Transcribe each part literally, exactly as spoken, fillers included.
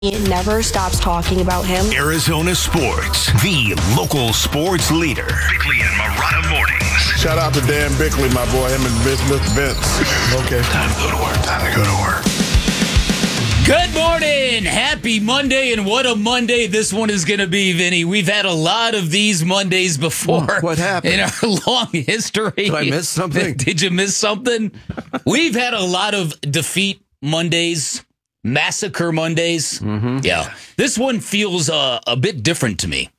It never stops talking about him. Arizona Sports, the local sports leader. Bickley and Marotta Mornings. Shout out to Dan Bickley, my boy, him and Vince Vince. Okay. Time to go to work. Time to go to work. Good morning. Happy Monday, and what a Monday this one is going to be, Vinny. We've had a lot of these Mondays before. What happened? In our long history. Did I miss something? Did you miss something? We've had a lot of defeat Mondays. Massacre Mondays. Mm-hmm. Yeah. This one feels uh, a bit different to me.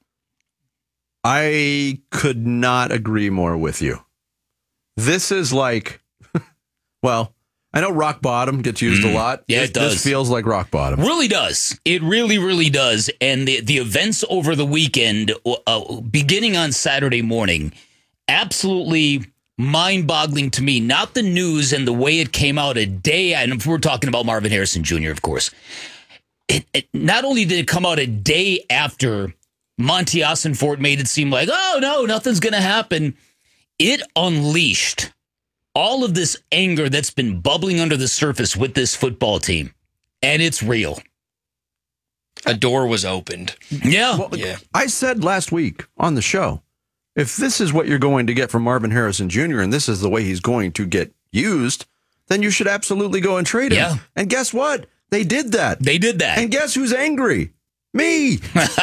I could not agree more with you. This is like, well, I know rock bottom gets used Mm. a lot. Yeah, this, it does. This feels like rock bottom. Really does. It really, really does. And the, the events over the weekend, uh, beginning on Saturday morning, absolutely mind-boggling to me. Not the news and the way it came out a day, and we're talking about Marvin Harrison Junior, of course. It, it, not only did it come out a day after Monty Ossenfort made it seem like, oh, no, nothing's going to happen, it unleashed all of this anger that's been bubbling under the surface with this football team. And it's real. A door was opened. Yeah. Well, Yeah. I said last week on the show, if this is what you're going to get from Marvin Harrison Junior and this is the way he's going to get used, then you should absolutely go and trade him. Yeah. And guess what? They did that. They did that. And guess who's angry? Me.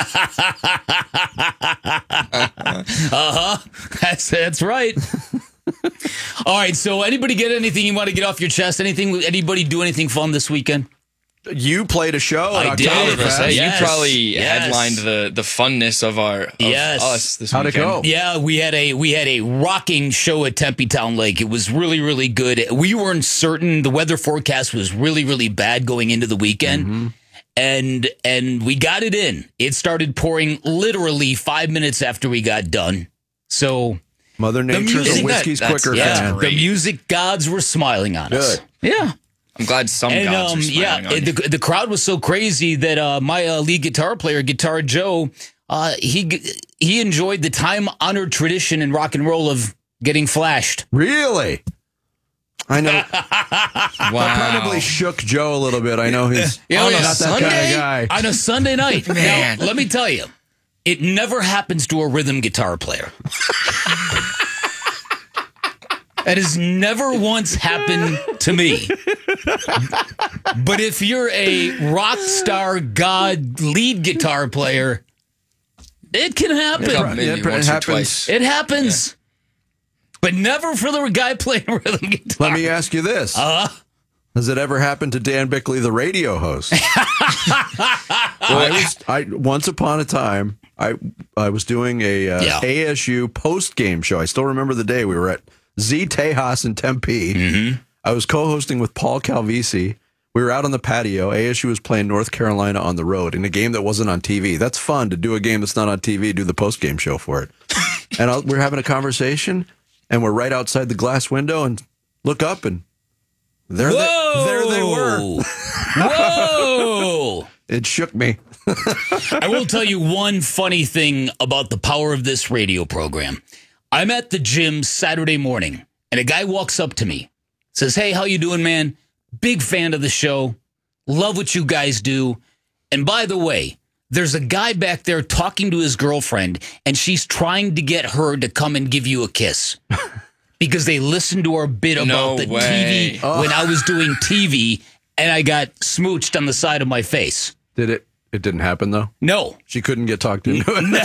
Uh-huh. That's that's right. All right, so anybody get anything you want to get off your chest? Anything? Anybody do anything fun this weekend? You played a show. I at did. I was gonna Oktoberfest. say, Yes, you probably yes. headlined the, the funness of our of Yes. us this How'd it weekend. go? Yeah, we had a we had a rocking show at Tempe Town Lake. It was really, really good. We weren't certain. The weather forecast was really, really bad going into the weekend. Mm-hmm. And and we got it in. It started pouring literally five minutes after we got done. So Mother Nature's music- a whiskey's That's- quicker yeah. fan. Great. the music gods were smiling on us. Good. Yeah. I'm glad some And gods um, are yeah, smiling on the, you. the crowd was so crazy that uh, my uh, lead guitar player, Guitar Joe, uh, he he enjoyed the time honored tradition in rock and roll of getting flashed. Really? I know. Wow. Probably shook Joe a little bit. I know he's Yeah, on a not that kind of Sunday? guy. On a Sunday night. Man. Now, let me tell you, it never happens to a rhythm guitar player. It has never once happened to me. But if you're a rock star god lead guitar player, it can happen. Yeah, maybe Yeah, it once or happens. twice. It happens. But never for the guy playing rhythm guitar. Let me ask you this. Uh, Has it ever happened to Dan Bickley, the radio host? I was, I, once upon a time, I I was doing a uh, Yeah. A S U post-game show. I still remember the day. We were at Z Tejas in Tempe. Mm-hmm. I was co-hosting with Paul Calvisi. We were out on the patio. A S U was playing North Carolina on the road in a game that wasn't on T V. That's fun to do a game that's not on T V, do the post-game show for it. And I, we're having a conversation, and we're right outside the glass window, and look up, and there, they, whoa! there they were. Whoa! It shook me. I will tell you one funny thing about the power of this radio program. I'm at the gym Saturday morning, and a guy walks up to me, says, "Hey, how you doing, man? Big fan of the show. Love what you guys do. And by the way, there's a guy back there talking to his girlfriend, and she's trying to get her to come and give you a kiss." Because they listened to our bit about No the way. T V when I was doing T V, and I got smooched on the side of my face. Did it? It didn't happen, though? No. She couldn't get talked into it.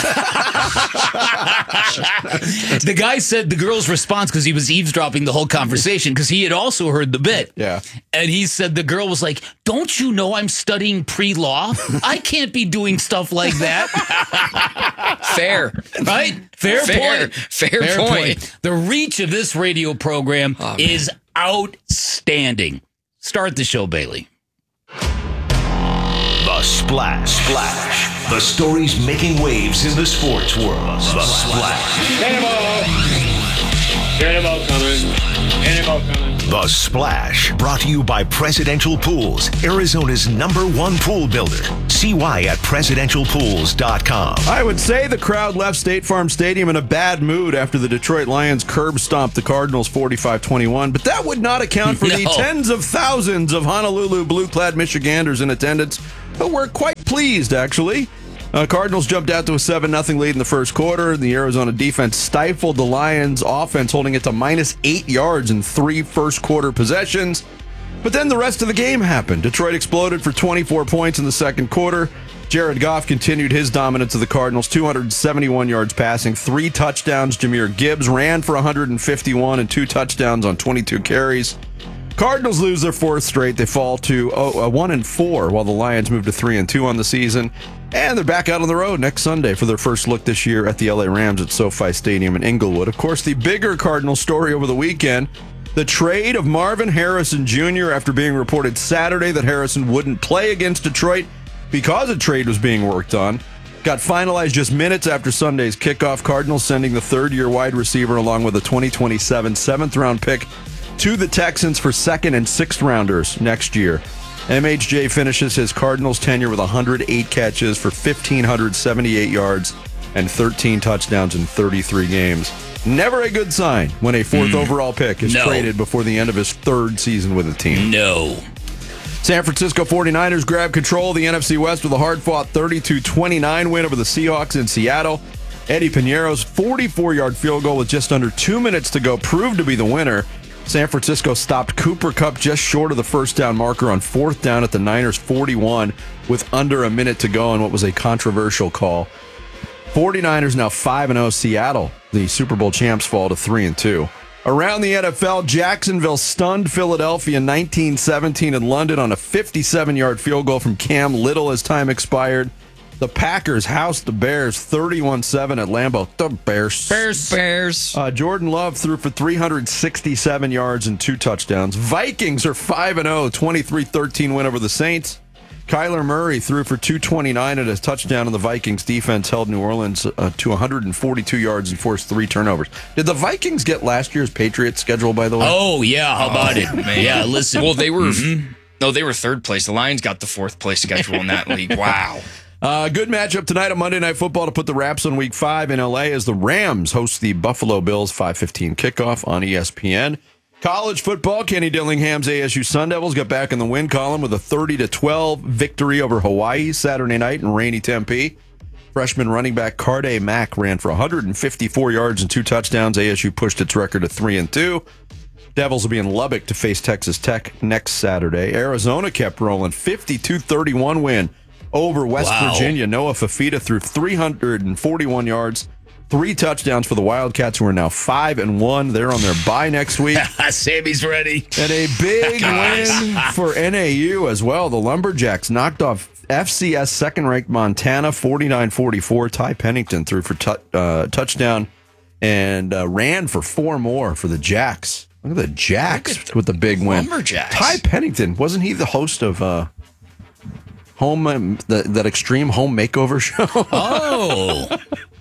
The guy said the girl's response, because he was eavesdropping the whole conversation, because he had also heard the bit. Yeah. And he said the girl was like, "Don't you know I'm studying pre-law? I can't be doing stuff like that." Fair. Right? Fair, Fair. point. Fair point. The reach of this radio program Oh, man. is outstanding. Start the show, Bailey. The Splash. Splash. The stories making waves in the sports world. The Splash. Animal coming. Animal coming. The Splash, brought to you by Presidential Pools, Arizona's number one pool builder. See why at presidential pools dot com. I would say the crowd left State Farm Stadium in a bad mood after the Detroit Lions curb stomped the Cardinals forty-five twenty-one, but that would not account for No. the tens of thousands of Honolulu blue-clad Michiganders in attendance who were quite pleased, actually. Uh, Cardinals jumped out to a seven nothing lead in the first quarter. The Arizona defense stifled the Lions' offense, holding it to minus eight yards in three first-quarter possessions. But then the rest of the game happened. Detroit exploded for twenty-four points in the second quarter. Jared Goff continued his dominance of the Cardinals, two hundred seventy-one yards passing, three touchdowns. Jahmyr Gibbs ran for one hundred fifty-one and two touchdowns on twenty-two carries. Cardinals lose their fourth straight. They fall to oh, uh, one and four, while the Lions move to three and two on the season. And they're back out on the road next Sunday for their first look this year at the L A Rams at SoFi Stadium in Inglewood. Of course, the bigger Cardinal story over the weekend, the trade of Marvin Harrison Junior after being reported Saturday that Harrison wouldn't play against Detroit because a trade was being worked on, got finalized just minutes after Sunday's kickoff. Cardinals sending the third-year wide receiver along with a twenty twenty-seven seventh-round pick to the Texans for second and sixth rounders next year. M H J finishes his Cardinals tenure with one hundred eight catches for one thousand five hundred seventy-eight yards and thirteen touchdowns in thirty-three games. Never a good sign when a fourth mm. overall pick is no. traded before the end of his third season with the team. No. San Francisco forty-niners grab control of the N F C West with a hard-fought thirty-two twenty-nine win over the Seahawks in Seattle. Eddie Pinheiro's forty-four-yard field goal with just under two minutes to go proved to be the winner. San Francisco stopped Cooper Kupp just short of the first down marker on fourth down at the Niners' forty-one with under a minute to go on what was a controversial call. forty-niners now five and oh. Seattle, the Super Bowl champs, fall to three and two. Around the N F L, Jacksonville stunned Philadelphia nineteen seventeen in London on a fifty-seven-yard field goal from Cam Little as time expired. The Packers housed the Bears thirty-one seven at Lambeau. The Bears. Bears. Bears. Uh, Jordan Love threw for three hundred sixty-seven yards and two touchdowns. Vikings are five and oh, twenty-three thirteen win over the Saints. Kyler Murray threw for two twenty-nine and a touchdown, and the Vikings defense held New Orleans uh, to one hundred forty-two yards and forced three turnovers. Did the Vikings get last year's Patriots schedule, by the way? Oh, yeah. How about oh, it? Man. Yeah, listen. Well, they were... Mm-hmm. No, they were third place. The Lions got the fourth place schedule in that league. Wow. Uh, good matchup tonight on Monday Night Football to put the wraps on Week five in L A as the Rams host the Buffalo Bills five fifteen kickoff on E S P N. College football, Kenny Dillingham's A S U Sun Devils got back in the win column with a thirty to twelve victory over Hawaii Saturday night in rainy Tempe. Freshman running back Carde Mack ran for one hundred fifty-four yards and two touchdowns. A S U pushed its record to three and two. Devils will be in Lubbock to face Texas Tech next Saturday. Arizona kept rolling, fifty-two thirty-one win over West Wow. Virginia. Noah Fafita threw three hundred forty-one yards, three touchdowns for the Wildcats, who are now five and one. They're on their bye next week. Sammy's ready. And a big win for N A U as well. The Lumberjacks knocked off F C S second-ranked Montana forty-nine forty-four. Ty Pennington threw for tu- uh, touchdown and uh, ran for four more for the Jacks. Look at the Jacks Look at with the big win. Lumberjacks. Ty Pennington, wasn't he the host of uh, home um, the, that extreme home makeover show? Oh.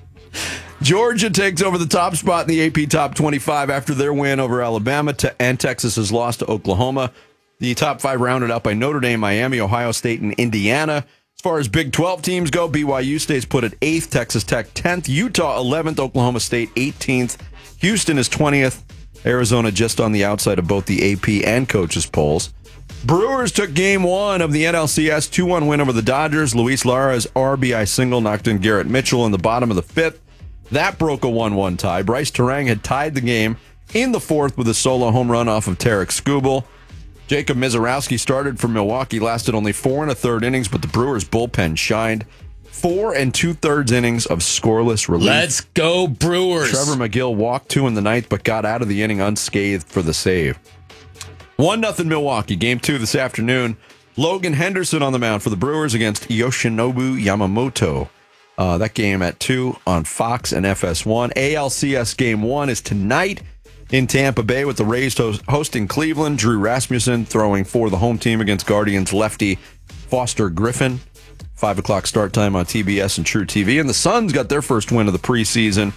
Georgia takes over the top spot in the A P Top twenty-five after their win over Alabama, to, and Texas has lost to Oklahoma. The top five rounded out by Notre Dame, Miami, Ohio State, and Indiana. As far as Big twelve teams go, B Y U stays put at eighth, Texas Tech tenth, Utah eleventh, Oklahoma State eighteenth, Houston is twentieth, Arizona just on the outside of both the A P and coaches polls. Brewers took game one of the N L C S two one win over the Dodgers. Luis Lara's R B I single knocked in Garrett Mitchell in the bottom of the fifth. That broke a one one tie. Bryce Terang had tied the game in the fourth with a solo home run off of Tarek Skubal. Jacob Mizorowski started for Milwaukee, lasted only four and a third innings, but the Brewers' bullpen shined. Four and two-thirds innings of scoreless relief. Let's go, Brewers. Trevor McGill walked two in the ninth, but got out of the inning unscathed for the save. one nothing Milwaukee. Game two this afternoon. Logan Henderson on the mound for the Brewers against Yoshinobu Yamamoto. Uh, that game at two on Fox and F S one. A L C S Game one is tonight in Tampa Bay with the Rays host- hosting Cleveland. Drew Rasmussen throwing for the home team against Guardians lefty Foster Griffin. five o'clock start time on T B S and True T V. And the Suns got their first win of the preseason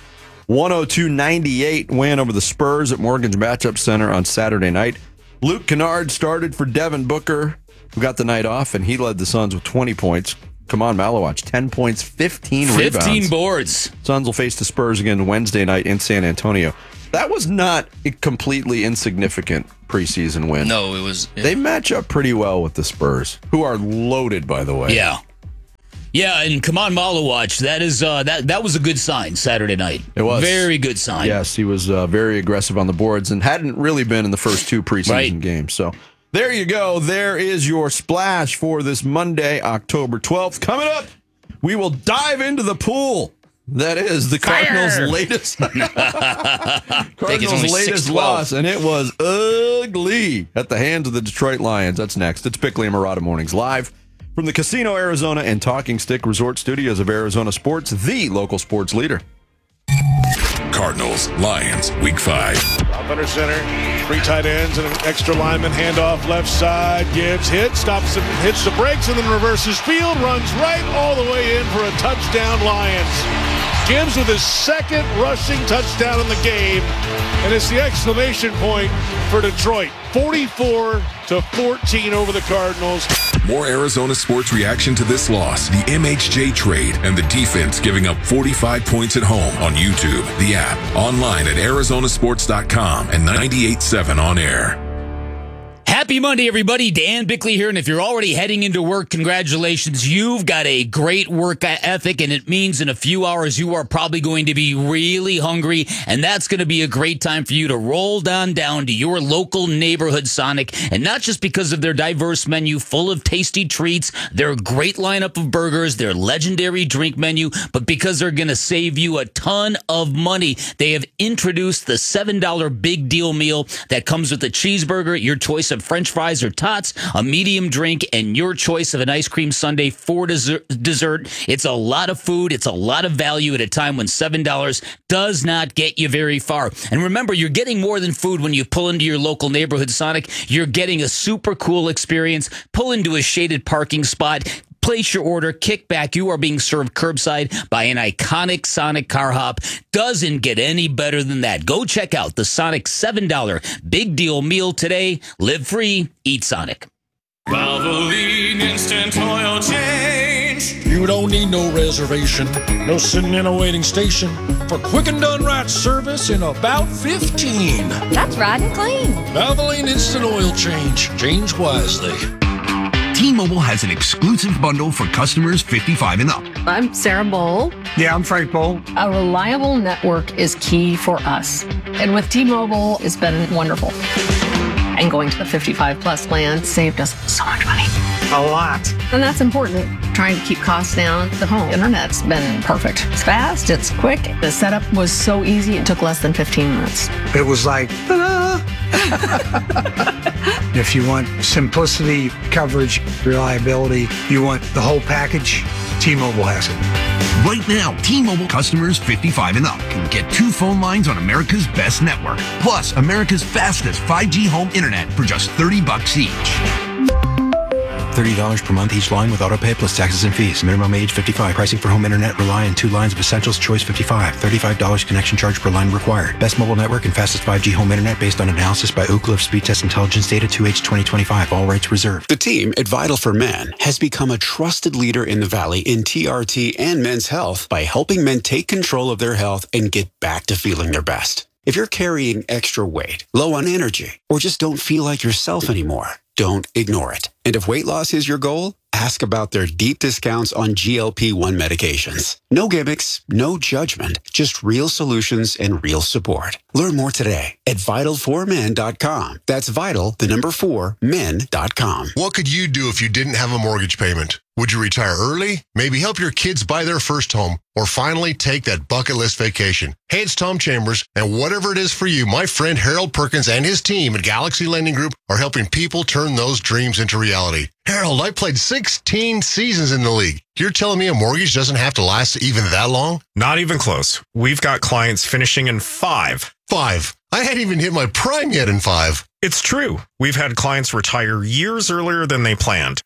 one oh two ninety-eight win over the Spurs at Morgan's Matchup Center on Saturday night. Luke Kennard started for Devin Booker, who got the night off, and he led the Suns with twenty points. Come on, Malowatch, ten points, fifteen rebounds. fifteen boards. Suns will face the Spurs again Wednesday night in San Antonio. That was not a completely insignificant preseason win. No, it was. It, They match up pretty well with the Spurs, who are loaded, by the way. Yeah. Yeah, and come on, Malowatch. That is uh, that that was a good sign Saturday night. It was. Very good sign. Yes, he was uh, very aggressive on the boards and hadn't really been in the first two preseason Right. games. So there you go. There is your splash for this Monday, October twelfth. Coming up, we will dive into the pool. That is the Fire! Cardinals' latest only Cardinals' latest six twelve. loss, and it was ugly at the hands of the Detroit Lions. That's next. It's Bickley and Murata Mornings live from the Casino Arizona and Talking Stick Resort Studios of Arizona Sports, the local sports leader. Cardinals, Lions, week five. Up under center, three tight ends and an extra lineman handoff left side. Gibbs hits, stops and hits the brakes and then reverses field, runs right all the way in for a touchdown Lions. Gibbs with his second rushing touchdown in the game, and it's the exclamation point for Detroit. forty-four to fourteen over the Cardinals. More Arizona sports reaction to this loss, the M H J trade, and the defense giving up forty-five points at home on YouTube, the app, online at Arizona Sports dot com, and ninety-eight point seven on air. Happy Monday, everybody. Dan Bickley here, and if you're already heading into work, congratulations. You've got a great work ethic, and it means in a few hours you are probably going to be really hungry, and that's going to be a great time for you to roll down down to your local neighborhood Sonic, and not just because of their diverse menu full of tasty treats, their great lineup of burgers, their legendary drink menu, but because they're going to save you a ton of money. They have introduced the seven dollar Big Deal Meal that comes with a cheeseburger, your choice of French fries or tots, a medium drink, and your choice of an ice cream sundae for dessert. dessert. It's a lot of food. It's a lot of value at a time when seven dollars does not get you very far. And remember, you're getting more than food when you pull into your local neighborhood Sonic. You're getting a super cool experience. Pull into a shaded parking spot. Place your order, kick back. You are being served curbside by an iconic Sonic car hop. Doesn't get any better than that. Go check out the Sonic seven dollar Big Deal Meal today. Live free, eat Sonic. Valvoline Instant Oil Change. You don't need no reservation, no sitting in a waiting station for quick and done right service in about fifteen. That's right and clean. Valvoline Instant Oil Change. Change wisely. T-Mobile has an exclusive bundle for customers fifty-five and up. I'm Sarah Bowl. Yeah, I'm Frank Bowl. A reliable network is key for us. And with T-Mobile, it's been wonderful. And going to the fifty-five plus plan saved us so much money. A lot. And that's important. Trying to keep costs down. The home internet's been perfect. It's fast, it's quick. The setup was so easy, it took less than fifteen minutes. It was like, ta-da! If you want simplicity, coverage, reliability, you want the whole package, T-Mobile has it. Right now, T-Mobile customers fifty-five and up can get two phone lines on America's best network, plus America's fastest five G home internet for just thirty bucks each. thirty dollars per month each line with autopay plus taxes and fees. Minimum age fifty-five. Pricing for home internet rely on two lines of Essentials Choice fifty-five. thirty-five dollars connection charge per line required. Best mobile network and fastest five G home internet based on analysis by Oak Cliff Speed Test Intelligence Data two H twenty twenty-five. All rights reserved. The team at Vital for Men has become a trusted leader in the Valley in T R T and men's health by helping men take control of their health and get back to feeling their best. If you're carrying extra weight, low on energy, or just don't feel like yourself anymore, don't ignore it. And if weight loss is your goal, ask about their deep discounts on G L P one medications. No gimmicks, no judgment, just real solutions and real support. Learn more today at vital for men dot com. That's vital, the number four, men dot com. What could you do if you didn't have a mortgage payment? Would you retire early? Maybe help your kids buy their first home? Or finally take that bucket list vacation? Hey, it's Tom Chambers, and whatever it is for you, my friend Harold Perkins and his team at Galaxy Lending Group are helping people turn those dreams into reality. Harold, I played sixteen seasons in the league. You're telling me a mortgage doesn't have to last even that long? Not even close. We've got clients finishing in five. Five? I hadn't even hit my prime yet in five. It's true. We've had clients retire years earlier than they planned.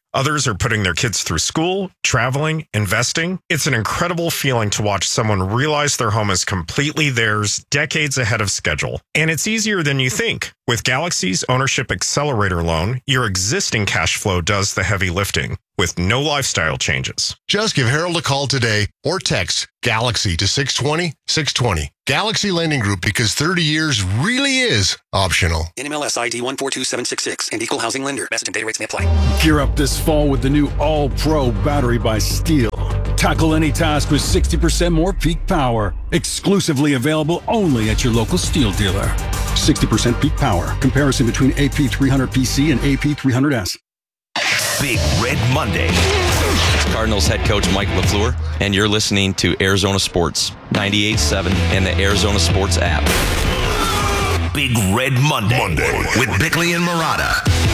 Others are putting their kids through school, traveling, investing. It's an incredible feeling to watch someone realize their home is completely theirs, decades ahead of schedule. And it's easier than you think. With Galaxy's Ownership Accelerator loan, your existing cash flow does the heavy lifting with no lifestyle changes. Just give Harold a call today or text Galaxy to six twenty, six twenty. Galaxy Lending Group, because thirty years really is optional. N M L S I D one four two seven six six and equal housing lender. Message and data rates may apply. Gear up this fall with the new All-Pro battery by Steel. Tackle any task with sixty percent more peak power. Exclusively available only at your local Steel dealer. sixty percent peak power. Comparison between A P three hundred P C and A P three hundred S. Big Red Monday. Cardinals head coach Mike LaFleur, and you're listening to Arizona Sports ninety-eight point seven and the Arizona Sports app. Big Red Monday, Monday. with Bickley and Murata.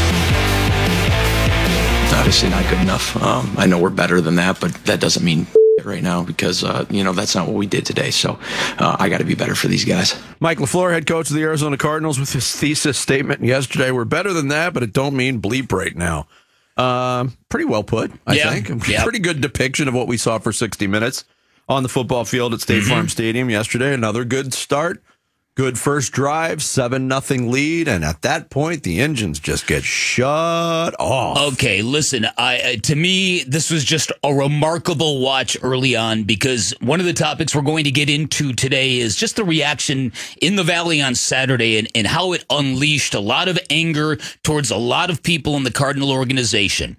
Obviously not good enough. Um, I know we're better than that, but that doesn't mean right now because, uh, you know, that's not what we did today. So uh, I got to be better for these guys. Mike LaFleur, head coach of the Arizona Cardinals, with his thesis statement yesterday. We're better than that, but it don't mean bleep right now. Um, pretty well put, I yeah. think. Yeah. Pretty good depiction of what we saw for sixty minutes on the football field at State mm-hmm. Farm Stadium yesterday. Another good start. Good first drive, seven nothing lead, and at that point, the engines just get shut off. Okay, listen, I uh, to me, this was just a remarkable watch early on because one of the topics we're going to get into today is just the reaction in the Valley on Saturday and, and how it unleashed a lot of anger towards a lot of people in the Cardinal organization.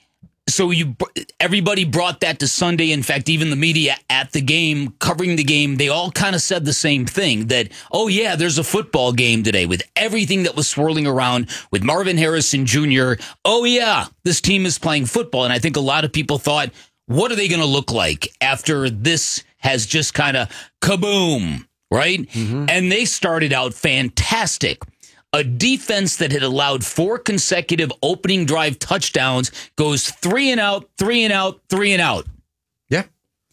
So you, everybody brought that to Sunday. In fact, even the media at the game, covering the game, they all kind of said the same thing, that, oh, yeah, there's a football game today with everything that was swirling around with Marvin Harrison Junior Oh, yeah, this team is playing football. And I think a lot of people thought, what are they going to look like after this has just kind of kaboom, right? Mm-hmm. And they started out fantastic. A defense that had allowed four consecutive opening drive touchdowns goes three and out, three and out, three and out. Yeah.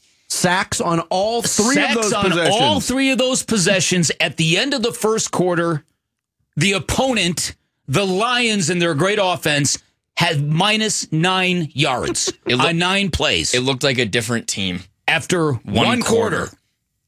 Sacks on all three Sacks of those on possessions. all three of those possessions. At the end of the first quarter, the opponent, the Lions and their great offense, had minus nine yards looked, on nine plays. It looked like a different team. After one, one quarter. quarter.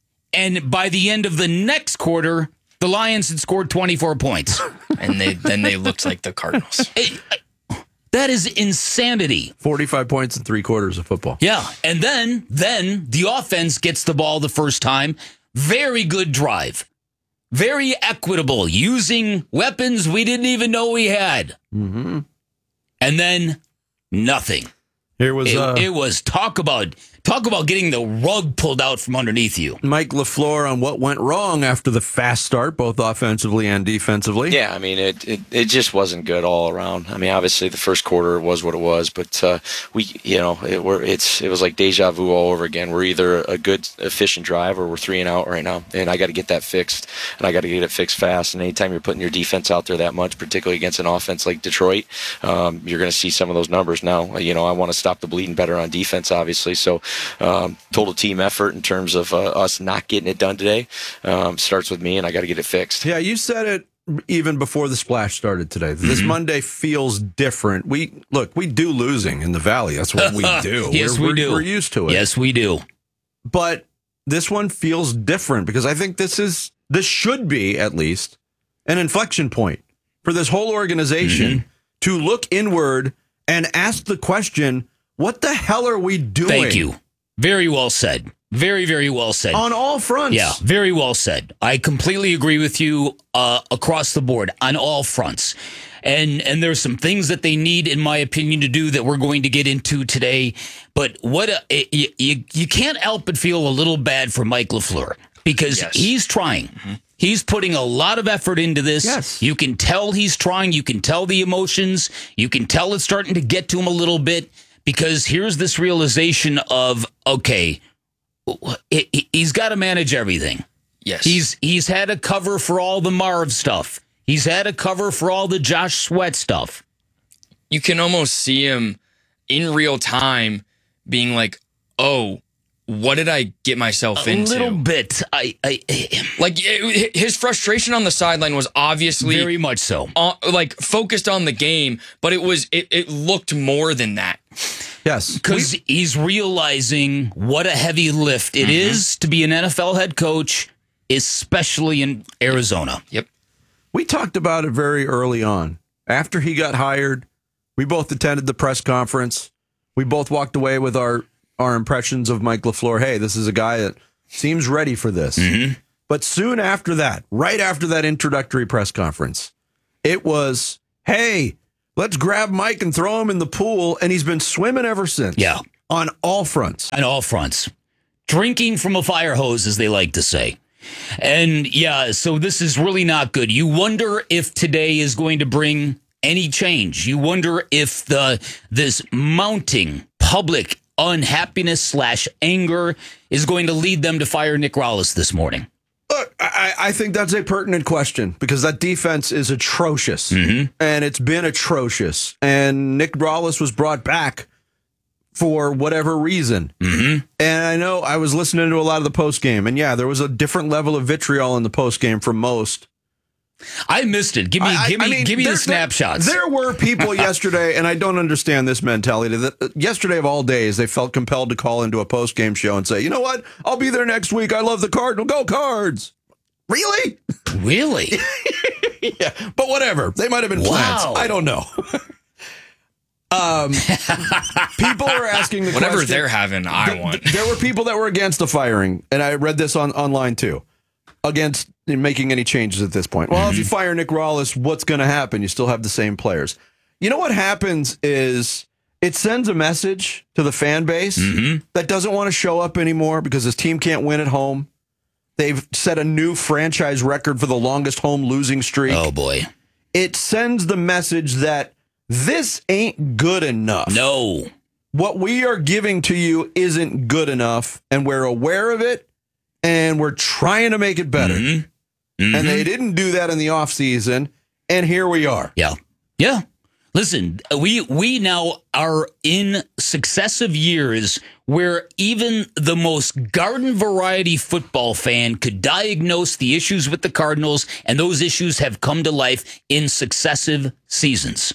And by the end of the next quarter, the Lions had scored twenty-four points. And they then they looked like the Cardinals. It, that is insanity. forty-five points in three quarters of football. Yeah. And then, then the offense gets the ball the first time. Very good drive. Very equitable, using weapons we didn't even know we had. Mm-hmm. And then nothing. Here was it, uh, it was talk about talk about getting the rug pulled out from underneath you. Mike LaFleur on what went wrong after the fast start, both offensively and defensively. Yeah, I mean, it, it, it just wasn't good all around. I mean, obviously the first quarter was what it was, but uh, we, you know, it, we're, it's it was like deja vu all over again. We're either a good, efficient drive or we're three and out right now, and I got to get that fixed, and I got to get it fixed fast. And anytime you're putting your defense out there that much, particularly against an offense like Detroit, um, you're going to see some of those numbers now. You know, I want to stop the bleeding better on defense, obviously. So um, total team effort in terms of uh, us not getting it done today um, starts with me, and I got to get it fixed. Yeah, you said it even before the splash started today. This mm-hmm. Monday feels different. We look, we do losing in the Valley. That's what we do. Yes, we're, we do. We're used to it. Yes, we do. But this one feels different because I think this is this should be at least an inflection point for this whole organization mm-hmm. to look inward and ask the question, what the hell are we doing? Thank you. Very well said. Very, very well said. On all fronts. Yeah, very well said. I completely agree with you uh, across the board on all fronts. And and there's some things that they need, in my opinion, to do that we're going to get into today. But what a, you, you, you can't help but feel a little bad for Mike LaFleur because yes. he's trying. Mm-hmm. He's putting a lot of effort into this. Yes. You can tell he's trying. You can tell the emotions. You can tell it's starting to get to him a little bit because here's this realization of, okay, he's got to manage everything. Yes. He's he's had a cover for all the Marv stuff. He's had a cover for all the Josh Sweat stuff. You can almost see him in real time being like, oh, what did I get myself a into? A little bit. I, I, like it, his frustration on the sideline was obviously very much so. On, like focused on the game, but it was it, it looked more than that. Yes, because he's realizing what a heavy lift it mm-hmm. is to be an N F L head coach, especially in Arizona. Yep. We talked about it very early on. After he got hired, we both attended the press conference. We both walked away with our, our impressions of Mike LaFleur. Hey, this is a guy that seems ready for this. Mm-hmm. But soon after that, right after that introductory press conference, it was, hey, let's grab Mike and throw him in the pool. And he's been swimming ever since. Yeah. On all fronts. On all fronts. Drinking from a fire hose, as they like to say. And yeah, so this is really not good. You wonder if today is going to bring any change. You wonder if the this mounting public unhappiness slash anger is going to lead them to fire Nick Rallis this morning. Look, I, I think that's a pertinent question because that defense is atrocious, mm-hmm. and it's been atrocious. And Nick Rallis was brought back for whatever reason. Mm-hmm. And I know I was listening to a lot of the post game, and yeah, there was a different level of vitriol in the post game for most. I missed it. Give me, I, give me, I mean, give me there, the snapshots. There, there were people yesterday, and I don't understand this mentality. That yesterday of all days, they felt compelled to call into a post game show and say, "You know what? I'll be there next week. I love the Cardinal. Go Cards!" Really? Really? Yeah, but whatever. They might have been plans. Wow. I don't know. Um, people are asking the whatever question, they're having, I th- want. There were people that were against the firing, and I read this on online too, against making any changes at this point. Well, mm-hmm. if you fire Nick Rallis, what's going to happen? You still have the same players. You know what happens is it sends a message to the fan base mm-hmm. that doesn't want to show up anymore because his team can't win at home. They've set a new franchise record for the longest home losing streak. Oh boy! It sends the message that this ain't good enough. No. What we are giving to you isn't good enough, and we're aware of it, and we're trying to make it better. Mm-hmm. Mm-hmm. And they didn't do that in the offseason, and here we are. Yeah. Yeah. Listen, we we now are in successive years where even the most garden variety football fan could diagnose the issues with the Cardinals, and those issues have come to life in successive seasons.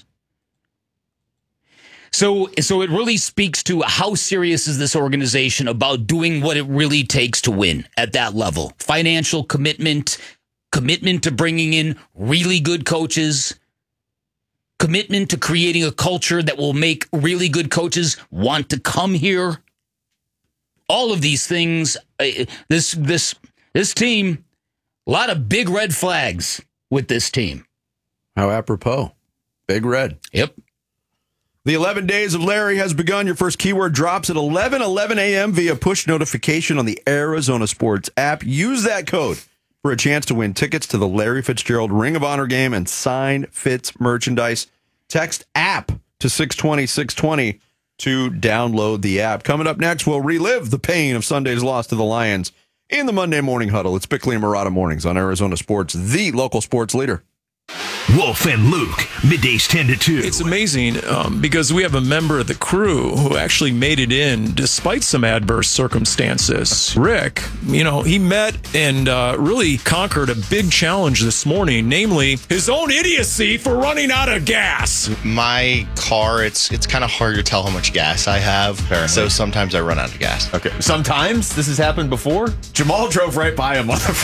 So, so it really speaks to how serious is this organization about doing what it really takes to win at that level. Financial commitment, commitment to bringing in really good coaches, commitment to creating a culture that will make really good coaches want to come here. All of these things, uh, this this this team, a lot of big red flags with this team. How apropos. Big red. Yep. The eleven Days of Larry has begun. Your first keyword drops at eleven eleven a.m. via push notification on the Arizona Sports app. Use that code for a chance to win tickets to the Larry Fitzgerald Ring of Honor game and signed Fitz merchandise. Text app to six twenty six twenty to download the app. Coming up next, we'll relive the pain of Sunday's loss to the Lions in the Monday Morning Huddle. It's Bickley and Murata Mornings on Arizona Sports, the local sports leader. Wolf and Luke, middays ten to two. It's amazing um, because we have a member of the crew who actually made it in despite some adverse circumstances. Rick, you know, he met and uh, really conquered a big challenge this morning, namely his own idiocy for running out of gas. My car, it's it's kind of hard to tell how much gas I have, so sometimes I run out of gas. Okay, sometimes this has happened before. Jamal drove right by him on the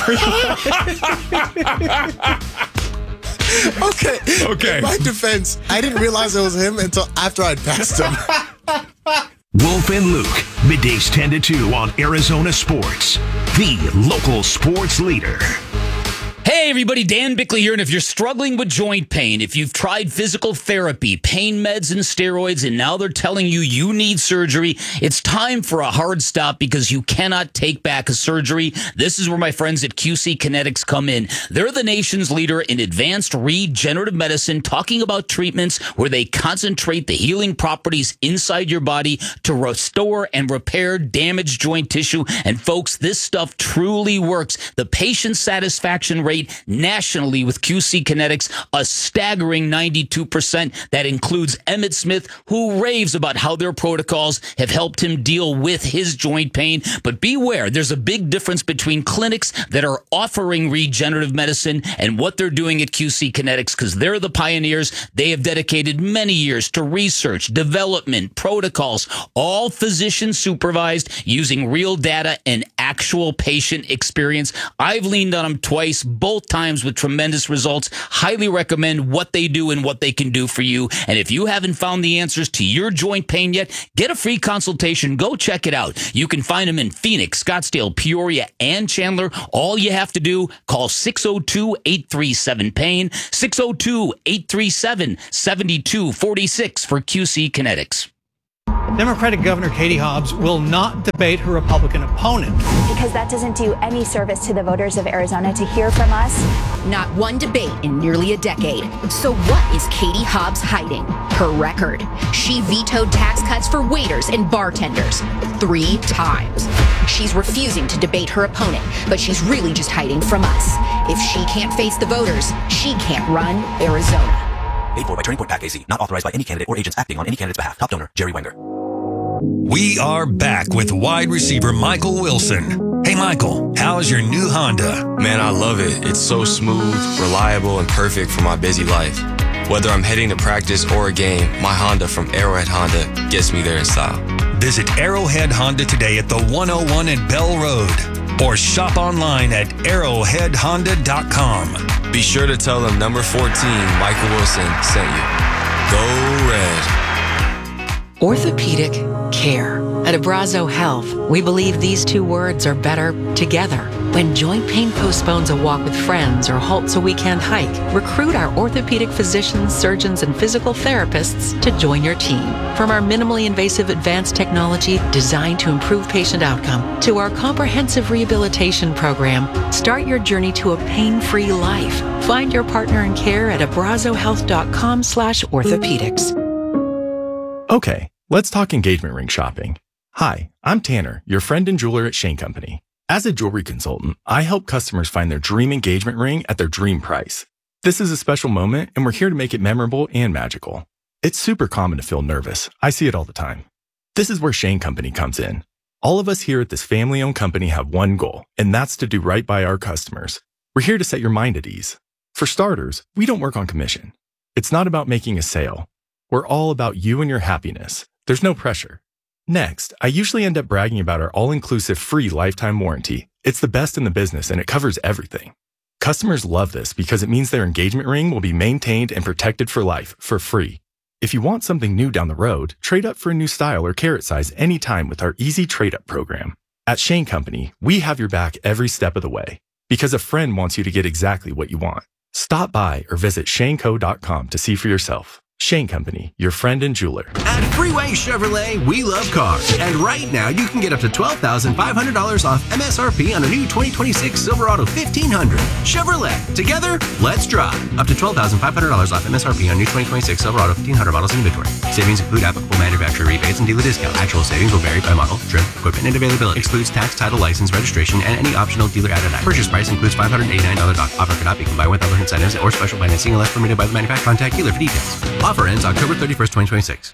freeway. Okay. Okay. In my defense, I didn't realize it was him until after I'd passed him. Wolf and Luke, middays ten to two on Arizona Sports, the local sports leader. Hey everybody, Dan Bickley here, and if you're struggling with joint pain, if you've tried physical therapy, pain meds, and steroids, and now they're telling you you need surgery, it's time for a hard stop because you cannot take back a surgery. This is where my friends at Q C Kinetics come in. They're the nation's leader in advanced regenerative medicine, talking about treatments where they concentrate the healing properties inside your body to restore and repair damaged joint tissue. And folks, this stuff truly works. The patient satisfaction rate rate nationally with Q C Kinetics, a staggering ninety-two percent. That includes Emmitt Smith, who raves about how their protocols have helped him deal with his joint pain. But beware, there's a big difference between clinics that are offering regenerative medicine and what they're doing at Q C Kinetics, because they're the pioneers. They have dedicated many years to research, development, protocols, all physician supervised, using real data and actual patient experience. I've leaned on them twice, both times with tremendous results. Highly recommend what they do and what they can do for you. And if you haven't found the answers to your joint pain yet, get a free consultation. Go check it out. You can find them in Phoenix, Scottsdale, Peoria, and Chandler. All you have to do, call six oh two, eight three seven, pain, six oh two, eight three seven, seven two four six for Q C Kinetics. Democratic Governor Katie Hobbs will not debate her Republican opponent. Because that doesn't do any service to the voters of Arizona to hear from us. Not one debate in nearly a decade. So what is Katie Hobbs hiding? Her record. She vetoed tax cuts for waiters and bartenders three times. She's refusing to debate her opponent, but she's really just hiding from us. If she can't face the voters, she can't run Arizona. Paid for by Turning Point PAC A Z. Not authorized by any candidate or agents acting on any candidate's behalf. Top donor, Jerry Wenger. We are back with wide receiver Michael Wilson. Hey, Michael, how's your new Honda? Man, I love it. It's so smooth, reliable, and perfect for my busy life. Whether I'm heading to practice or a game, my Honda from Arrowhead Honda gets me there in style. Visit Arrowhead Honda today at the one oh one at Bell Road or shop online at arrowhead honda dot com. Be sure to tell them number fourteen, Michael Wilson, sent you. Go Red. Orthopedic care. At Abrazo Health, we believe these two words are better together. When joint pain postpones a walk with friends or halts a weekend hike, recruit our orthopedic physicians, surgeons, and physical therapists to join your team. From our minimally invasive advanced technology designed to improve patient outcome to our comprehensive rehabilitation program, start your journey to a pain-free life. Find your partner in care at abrazo health dot com slash orthopedics. Okay, let's talk engagement ring shopping. Hi, I'm Tanner, your friend and jeweler at Shane Company. As a jewelry consultant, I help customers find their dream engagement ring at their dream price. This is a special moment, and we're here to make it memorable and magical. It's super common to feel nervous. I see it all the time. This is where Shane Company comes in. All of us here at this family-owned company have one goal, and that's to do right by our customers. We're here to set your mind at ease. For starters, we don't work on commission. It's not about making a sale. We're all about you and your happiness. There's no pressure. Next, I usually end up bragging about our all-inclusive free lifetime warranty. It's the best in the business and it covers everything. Customers love this because it means their engagement ring will be maintained and protected for life, for free. If you want something new down the road, trade up for a new style or carat size anytime with our easy trade-up program. At Shane Company, we have your back every step of the way because a friend wants you to get exactly what you want. Stop by or visit shane co dot com to see for yourself. Shane Company, your friend and jeweler. At Freeway Chevrolet, we love cars. And right now, you can get up to twelve thousand five hundred dollars off M S R P on a new twenty twenty-six Silverado fifteen hundred. Chevrolet, together, let's drive. Up to twelve thousand five hundred dollars off M S R P on new twenty twenty-six Silverado fifteen hundred models in inventory. Savings include applicable manufacturer rebates and dealer discount. Actual savings will vary by model, trim, equipment, and availability. Excludes tax, title, license, registration, and any optional dealer added items. Purchase price includes five hundred eighty-nine dollars off. Offer cannot be combined with other incentives or special financing unless permitted by the manufacturer. Contact dealer for details. Offer ends October thirty-first, twenty twenty-six.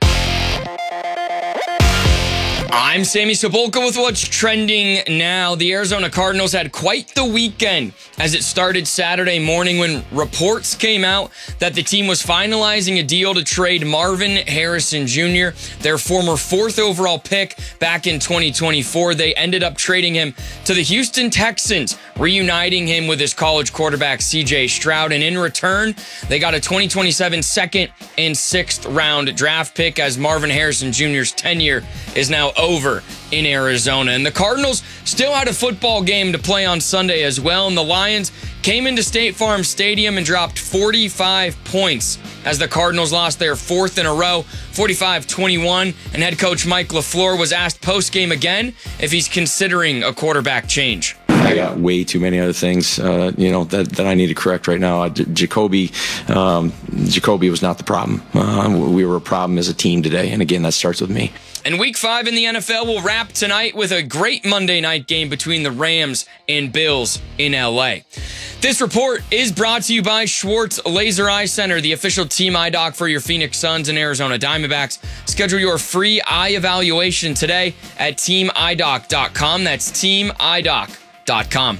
I'm Sammy Sepulka with what's trending now. The Arizona Cardinals had quite the weekend as it started Saturday morning when reports came out that the team was finalizing a deal to trade Marvin Harrison Junior, their former fourth overall pick back in twenty twenty-four. They ended up trading him to the Houston Texans, reuniting him with his college quarterback C J Stroud. And in return, they got a twenty twenty-seven second and sixth round draft pick as Marvin Harrison Junior's tenure is now over in Arizona. And the Cardinals still had a football game to play on Sunday as well. And the Lions came into State Farm Stadium and dropped forty-five points as the Cardinals lost their fourth in a row, forty-five twenty-one. And head coach Mike LaFleur was asked post-game again if he's considering a quarterback change. I got way too many other things, uh, you know, that, that I need to correct right now. J- Jacoby, um, Jacoby was not the problem. Uh, we were a problem as a team today. And again, that starts with me. And week five in the N F L will wrap tonight with a great Monday night game between the Rams and Bills in L A. This report is brought to you by Schwartz Laser Eye Center, the official team eye doc for your Phoenix Suns and Arizona Diamondbacks. Schedule your free eye evaluation today at team eye doc dot com. That's team eye doc dot com.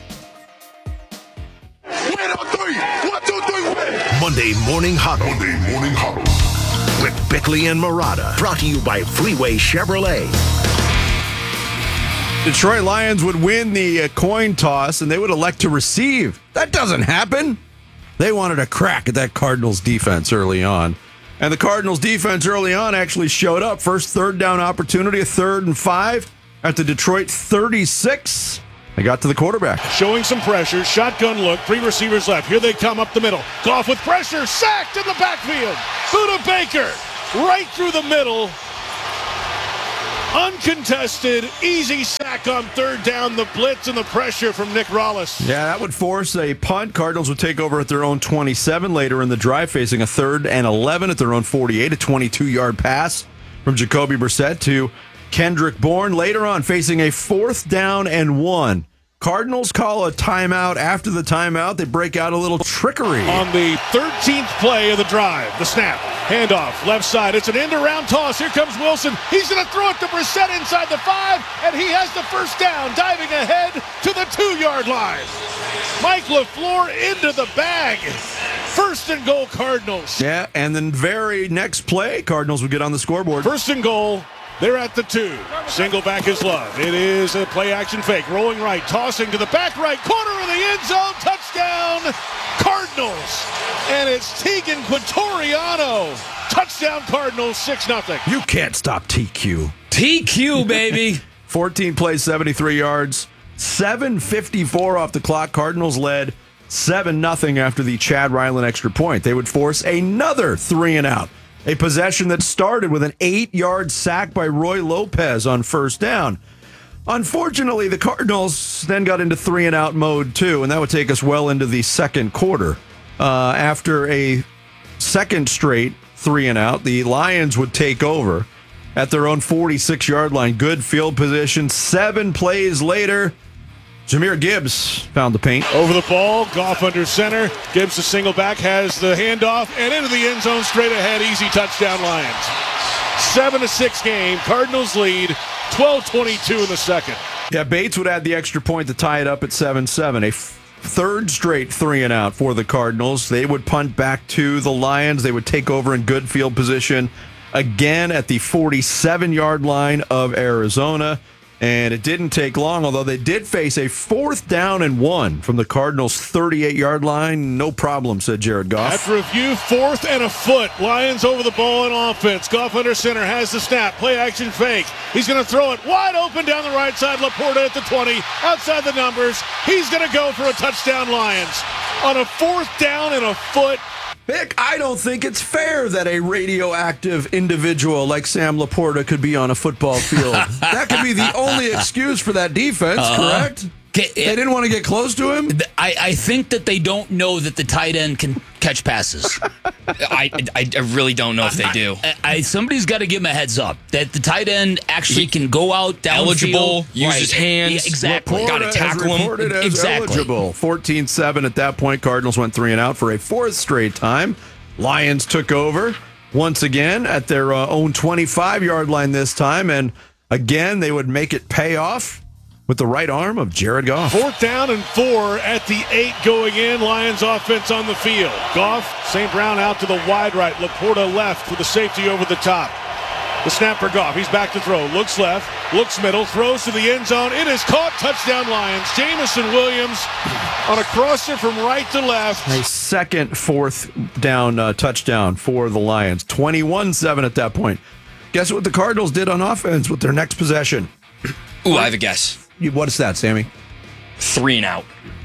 Monday Morning Huddle. Monday Morning Huddle. With Bickley and Murata. Brought to you by Freeway Chevrolet. Detroit Lions would win the uh, coin toss and they would elect to receive. That doesn't happen. They wanted a crack at that Cardinals defense early on. And the Cardinals defense early on actually showed up. First third down opportunity, a third and five at the Detroit thirty-six. They got to the quarterback. Showing some pressure. Shotgun look. Three receivers left. Here they come up the middle. Goff with pressure. Sacked in the backfield. Buda Baker right through the middle. Uncontested. Easy sack on third down. The blitz and the pressure from Nick Rollis. Yeah, that would force a punt. Cardinals would take over at their own twenty-seven later in the drive, facing a third and eleven at their own forty-eight. A twenty-two-yard pass from Jacoby Brissett to Kendrick Bourne. Later on, facing a fourth down and one. Cardinals call a timeout. After the timeout, they break out a little trickery. On the thirteenth play of the drive, the snap, handoff, left side. It's an end-around toss. Here comes Wilson. He's going to throw it to Brissett inside the five, and he has the first down, diving ahead to the two-yard line. Mike LaFleur into the bag. First and goal, Cardinals. Yeah, and then very next play, Cardinals would get on the scoreboard. First and goal. They're at the two. Single back is Love. It is a play action fake. Rolling right, tossing to the back right corner of the end zone. Touchdown, Cardinals. And it's Tegan Quatoriano. Touchdown, Cardinals, six nothing. You can't stop T Q. T Q, baby. fourteen plays, seventy-three yards. seven fifty-four off the clock. Cardinals led seven nothing after the Chad Ryland extra point. They would force another three and out. A possession that started with an eight-yard sack by Roy Lopez on first down. Unfortunately, the Cardinals then got into three-and-out mode, too, and that would take us well into the second quarter. Uh, after a second straight three-and-out, the Lions would take over at their own forty-six-yard line. Good field position. Seven plays later, Jahmyr Gibbs found the paint. Over the ball, Goff under center. Gibbs, the single back, has the handoff and into the end zone straight ahead. Easy touchdown, Lions. Seven to six game. Cardinals lead. twelve twenty-two in the second. Yeah, Bates would add the extra point to tie it up at seven seven. A f- third straight three and out for the Cardinals. They would punt back to the Lions. They would take over in good field position again at the forty-seven-yard line of Arizona. And it didn't take long, although they did face a fourth down and one from the Cardinals' thirty-eight-yard line. No problem, said Jared Goff. After review, fourth and a foot. Lions over the ball in offense. Goff under center has the snap. Play action fake. He's going to throw it wide open down the right side. Laporta at the twenty. Outside the numbers. He's going to go for a touchdown, Lions. On a fourth down and a foot. Vic, I don't think it's fair that a radioactive individual like Sam Laporta could be on a football field. That could be the only excuse for that defense, uh, correct? They didn't want to get close to him? I, I think that they don't know that the tight end can catch passes. I, I I really don't know if they do. I, I, somebody's got to give him a heads up that the tight end actually he, can go out down eligible, field, use right. his hands, yeah, exactly. Got to tackle him. As exactly. Eligible. fourteen seven at that point. Cardinals went three and out for a fourth straight time. Lions took over once again at their uh, own twenty-five-yard line this time, and again they would make it pay off with the right arm of Jared Goff. Fourth down and four at the eight going in. Lions offense on the field. Goff, Saint Brown out to the wide right. Laporta left with the safety over the top. The snap for Goff. He's back to throw. Looks left. Looks middle. Throws to the end zone. It is caught. Touchdown Lions. Jamison Williams on a crosser from right to left. A second fourth down uh, touchdown for the Lions. twenty-one seven at that point. Guess what the Cardinals did on offense with their next possession? Ooh, I have a guess. What is that, Sammy? Three and out.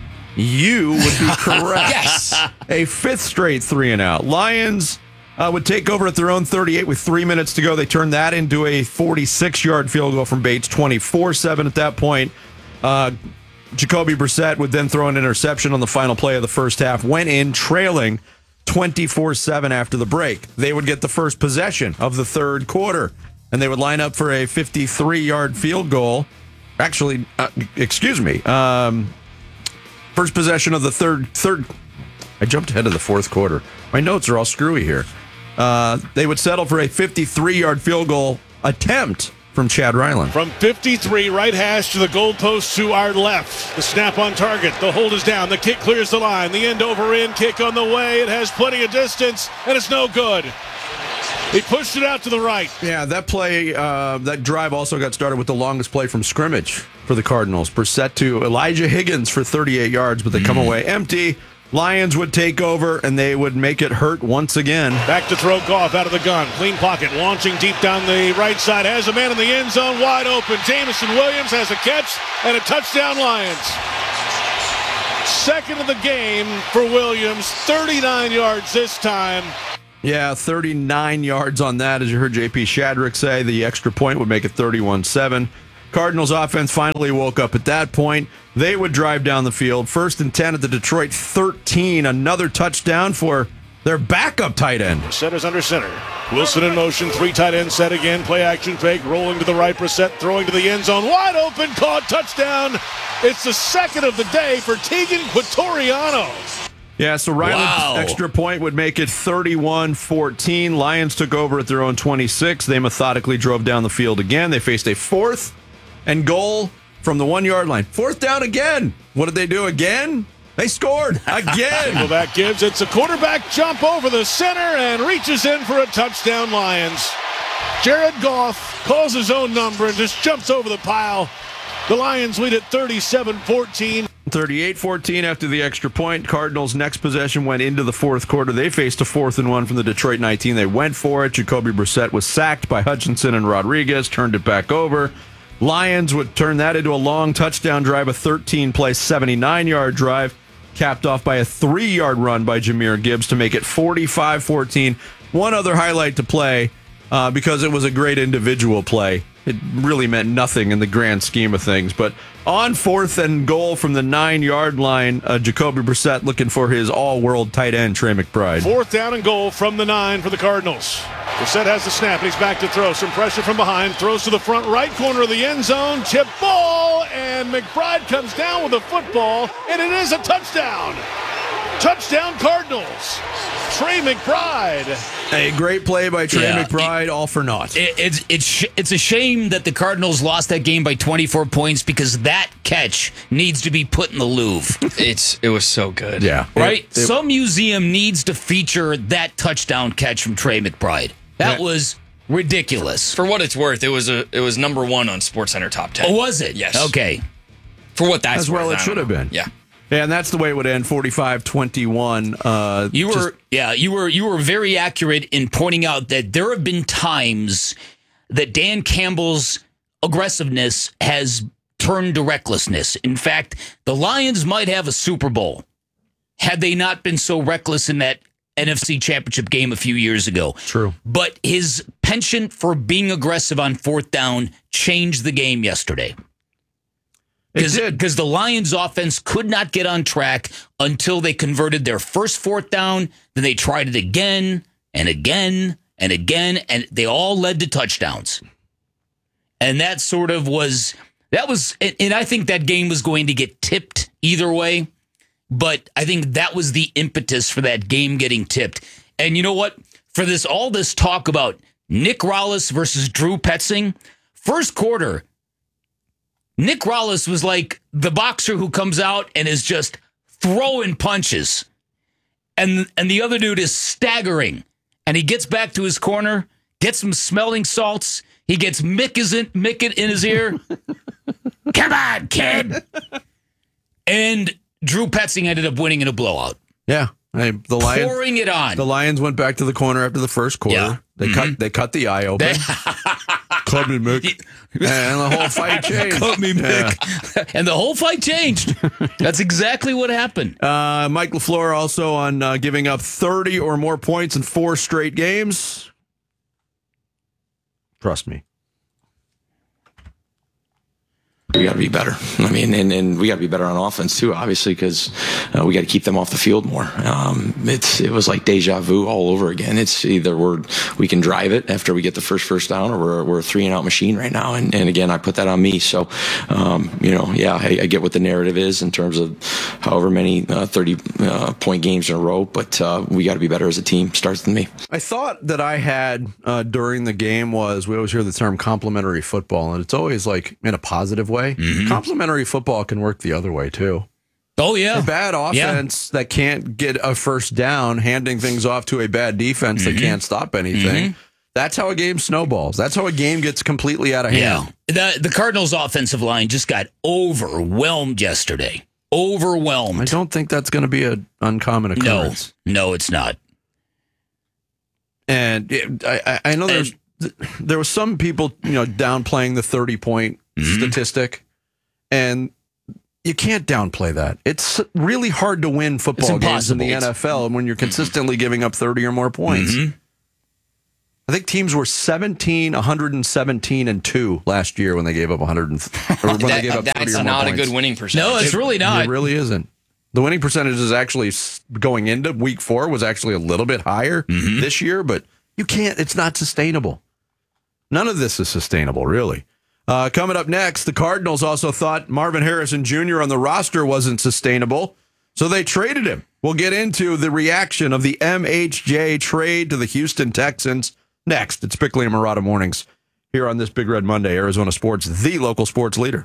You would be correct. Yes. A fifth straight three and out. Lions uh, would take over at their own thirty-eight with three minutes to go. They turned that into a forty-six-yard field goal from Bates, twenty-four seven at that point. Uh, Jacoby Brissett would then throw an interception on the final play of the first half. Went in trailing twenty-four seven after the break. They would get the first possession of the third quarter. and they would line up for a fifty-three-yard field goal. Actually, uh, excuse me. Um, first possession of the third. Third. I jumped ahead of the fourth quarter. My notes are all screwy here. Uh, they would settle for a fifty-three-yard field goal attempt from Chad Ryland. From fifty-three, right hash to the goalpost to our left. The snap on target. The hold is down. The kick clears the line. The end over end kick on the way. It has plenty of distance, and it's no good. He pushed it out to the right. Yeah, that play, uh, that drive also got started with the longest play from scrimmage for the Cardinals. Brissett to Elijah Higgins for thirty-eight yards, but they come away empty. Lions would take over, and they would make it hurt once again. Back to throw Goff out of the gun. Clean pocket. Launching deep down the right side. Has a man in the end zone wide open. Jameson Williams has a catch and a touchdown Lions. Second of the game for Williams. thirty-nine yards this time. Yeah, thirty-nine yards on that, as you heard J P Shadrick say. The extra point would make it thirty-one seven. Cardinals offense finally woke up at that point. They would drive down the field. First and ten at the Detroit thirteen. Another touchdown for their backup tight end. Set under center. Wilson in motion. Three tight end set again. Play action fake. Rolling to the right. Brissett throwing to the end zone. Wide open. Caught. Touchdown. It's the second of the day for Tegan Quatoriano. Yeah, so Ryland's Wow. extra point would make it thirty-one fourteen. Lions took over at their own twenty-six. They methodically drove down the field again. They faced a fourth and goal from the one-yard line. Fourth down again. What did they do again? They scored again. Nickelback gives. It's a quarterback jump over the center and reaches in for a touchdown, Lions. Jared Goff calls his own number and just jumps over the pile. The Lions lead at thirty-seven fourteen. thirty-eight fourteen after the extra point. Cardinals' next possession went into the fourth quarter. They faced a fourth and one from the Detroit nineteen. They went for it. Jacoby Brissett was sacked by Hutchinson and Rodriguez, turned it back over. Lions would turn that into a long touchdown drive, a thirteen-play, seventy-nine-yard drive, capped off by a three-yard run by Jahmyr Gibbs to make it forty-five fourteen. One other highlight to play, uh, because it was a great individual play. It really meant nothing in the grand scheme of things. But on fourth and goal from the nine-yard line, uh, Jacoby Brissett looking for his all-world tight end, Trey McBride. Fourth down and goal from the nine for the Cardinals. Brissett has the snap, and he's back to throw. Some pressure from behind. Throws to the front right corner of the end zone. Chip ball, and McBride comes down with the football, and it is a touchdown. Touchdown Cardinals. Trey McBride. A great play by Trey Yeah, McBride, all for naught. It, it's it's sh- it's a shame that the Cardinals lost that game by twenty-four points because that catch needs to be put in the Louvre. It's it was so good. Yeah. Right? It- it- Some museum needs to feature that touchdown catch from Trey McBride. That Yeah. was ridiculous. For what it's worth, it was a it was number one on SportsCenter top ten. Oh, was it? Yes. Okay. For what that's As well worth, it I should don't have know. been. Yeah. Yeah, and that's the way it would end, forty-five twenty-one. Uh, You were just- yeah, you were you were very accurate in pointing out that there have been times that Dan Campbell's aggressiveness has turned to recklessness. In fact, the Lions might have a Super Bowl had they not been so reckless in that N F C Championship game a few years ago. True. But his penchant for being aggressive on fourth down changed the game yesterday. It did. Because the Lions offense could not get on track until they converted their first fourth down. Then they tried it again and again and again, and they all led to touchdowns. And that sort of was, that was, and I think that game was going to get tipped either way. But I think that was the impetus for that game getting tipped. And you know what? For this, all this talk about Nick Rallis versus Drew Petzing, first quarter, Nick Rallis was like the boxer who comes out and is just throwing punches. And and the other dude is staggering. And he gets back to his corner, gets some smelling salts. He gets Mick, is in, Mick in his ear. Come on, kid. And Drew Petzing ended up winning in a blowout. Yeah. Hey, the Lions Pouring it on. The Lions went back to the corner after the first quarter. Yeah. They Mhm. cut they cut the eye open. Cut me, Mick. And the whole fight changed. Cut me, Mick. And the whole fight changed. That's exactly what happened. Uh, Mike LaFleur also on uh, giving up thirty or more points in four straight games. Trust me. We got to be better. I mean, and, and we got to be better on offense too, obviously, because uh, we got to keep them off the field more. Um, it's it was like deja vu all over again. It's either we're we can drive it after we get the first first down, or we're we're a three and out machine right now. And, and again, I put that on me. So, um, you know, yeah, I, I get what the narrative is in terms of however many uh, thirty uh, point games in a row, but uh, we got to be better as a team. Starts with me. I thought that I had uh, during the game was we always hear the term complimentary football, and it's always like in a positive way. Mm-hmm. Complimentary football can work the other way too. Oh yeah, a bad offense yeah. that can't get a first down, handing things off to a bad defense mm-hmm. that can't stop anything. Mm-hmm. That's how a game snowballs. That's how a game gets completely out of hand. Yeah, the the Cardinals' offensive line just got overwhelmed yesterday. Overwhelmed. I don't think that's going to be an uncommon occurrence. No, no, it's not. And it, I, I know there's and, there was some people you know downplaying the thirty point mm-hmm. statistic, and you can't downplay that. It's really hard to win football games in the N F L when you're consistently giving up thirty or more points. Mm-hmm. I think teams were seventeen, one seventeen, and two last year when they gave up one hundred. Or when that, they gave up that's thirty or more not points. a good winning percentage. No, it's it, really not. It really isn't. The winning percentage is actually going into week four was actually a little bit higher mm-hmm. this year, but you can't. It's not sustainable. None of this is sustainable, really. Uh, coming up next, the Cardinals also thought Marvin Harrison Junior on the roster wasn't sustainable, so they traded him. We'll get into the reaction of the M H J trade to the Houston Texans next. It's Bickley and Murata Mornings here on this Big Red Monday, Arizona Sports, the local sports leader.